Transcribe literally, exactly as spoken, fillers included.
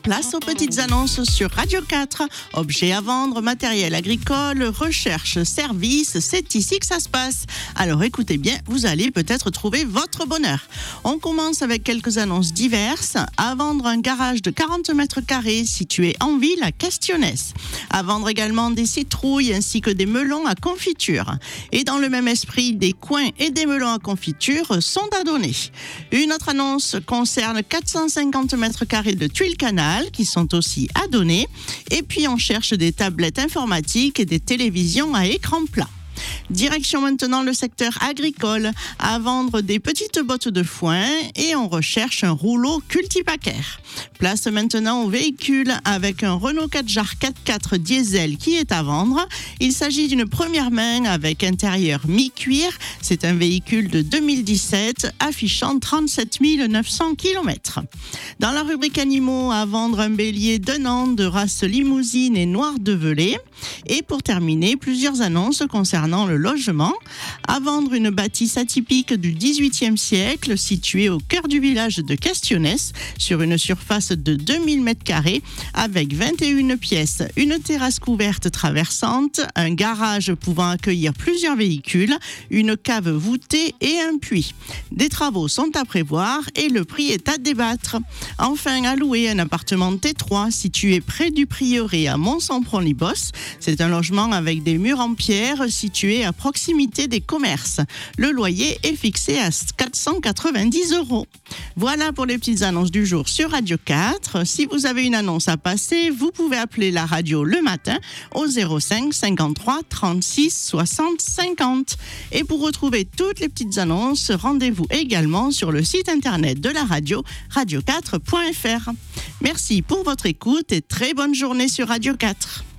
place aux petites annonces sur Radio quatre. Objets à vendre, matériel agricole, recherche, services, c'est ici que ça se passe. Alors écoutez bien, vous allez peut-être trouver votre bonheur. On commence avec quelques annonces diverses. À vendre un garage de quarante mètres carrés situé en ville à Questiones. À vendre également des citrouilles ainsi que des melons à confiture. Et dans le même esprit, des coins et des melons à confiture sont à donner. Une autre annonce concerne quatre cent cinquante mètres carrés de tuiles canal qui sont aussi à donner. Et puis on cherche des tablettes informatiques et des télévisions à écran plat. Direction maintenant le secteur agricole, à vendre des petites bottes de foin et on recherche un rouleau cultipacaire. Place maintenant au véhicule avec un Renault Kadjar quatre-quatre diesel qui est à vendre. Il s'agit d'une première main avec intérieur mi-cuir. C'est un véhicule de deux mille dix-sept affichant trente-sept mille neuf cents kilomètres. Dans la rubrique animaux, à vendre un bélier d'un an de race limousine et noir de velay. Et pour terminer, plusieurs annonces concernant le logement. À vendre une bâtisse atypique du dix-huitième siècle située au cœur du village de Questiones sur une surface de deux mille mètres carrés avec vingt et une pièces, une terrasse couverte traversante, un garage pouvant accueillir plusieurs véhicules, une cave voûtée et un puits. Des travaux sont à prévoir et le prix est à débattre. Enfin, à louer un appartement T trois situé près du prieuré à Mont-Sampron-Libos. C'est un logement avec des murs en pierre situé à proximité des commerces. Le loyer est fixé à quatre cent quatre-vingt-dix euros. Voilà pour les petites annonces du jour sur Radio quatre. Si vous avez une annonce à passer, vous pouvez appeler la radio le matin au zéro cinq cinquante-trois trente-six soixante cinquante. Et pour retrouver toutes les petites annonces, rendez-vous également sur le site internet de la radio, radio quatre point f r. Merci pour votre écoute et très bonne journée sur Radio quatre.